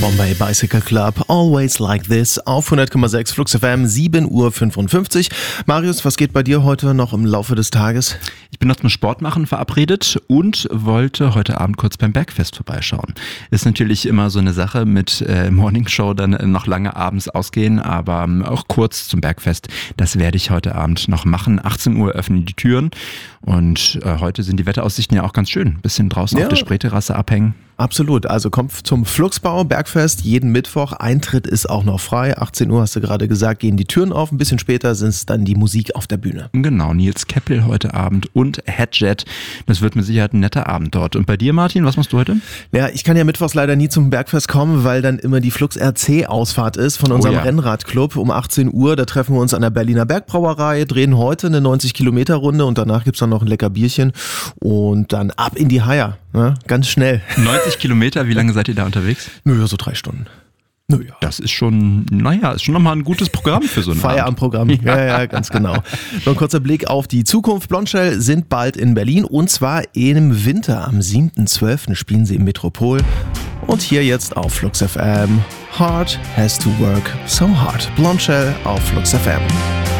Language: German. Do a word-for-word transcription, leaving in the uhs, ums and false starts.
Bombay Bicycle Club, Always Like This auf hundert Komma sechs Flux F M, sieben Uhr fünfundfünfzig. Marius, was geht bei dir heute noch im Laufe des Tages? Ich bin noch zum Sportmachen verabredet und wollte heute Abend kurz beim Bergfest vorbeischauen. Ist natürlich immer so eine Sache mit äh, Morningshow, dann noch lange abends ausgehen, aber ähm, auch kurz zum Bergfest. Das werde ich heute Abend noch machen. achtzehn Uhr öffnen die Türen und äh, heute sind die Wetteraussichten ja auch ganz schön. Bisschen draußen ja auf der Spreeterrasse abhängen. Absolut, also kommt zum Flugsbau Bergfest jeden Mittwoch, Eintritt ist auch noch frei, achtzehn Uhr hast du gerade gesagt, gehen die Türen auf, ein bisschen später sind es dann die Musik auf der Bühne. Genau, Nils Keppel heute Abend und Headjet, das wird mit Sicherheit ein netter Abend dort. Und bei dir, Martin, was machst du heute? Ja, ich kann ja mittwochs leider nie zum Bergfest kommen, weil dann immer die Flux R C Ausfahrt ist von unserem oh ja. Rennradclub um achtzehn Uhr, da treffen wir uns an der Berliner Bergbrauerei, drehen heute eine neunzig Kilometer Runde und danach gibt's dann noch ein lecker Bierchen und dann ab in die Haier, ne? Ganz schnell. neunzig Kilometer, wie lange seid ihr da unterwegs? Naja, so drei Stunden. Naja. Das ist schon, naja, ist schon nochmal ein gutes Programm für so ein Feierabendprogramm, ja, ja, ganz genau. Noch ein kurzer Blick auf die Zukunft. Blondshell sind bald in Berlin und zwar im Winter. Am siebten zwölften spielen sie im Metropol. Und hier jetzt auf Flux F M. Hard has to work so hard. Blondshell auf Flux F M.